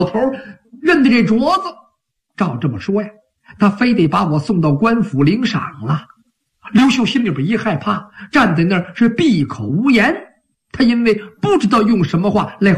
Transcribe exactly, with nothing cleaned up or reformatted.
头认的这镯子，照这么说呀，他非得把我送到官府领赏了。刘秀心里边一害怕，站在那儿是闭口无言。他因为不知道用什么话来